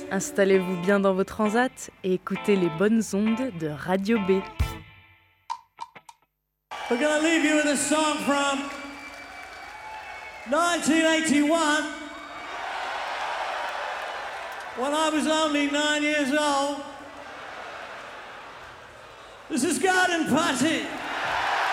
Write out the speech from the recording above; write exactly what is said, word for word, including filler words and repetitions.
Installez-vous bien dans vos transats et écoutez les bonnes ondes de Radio B. We're gonna leave you with a song from nineteen eighty-one, when I was only nine years old. This is Garden Party.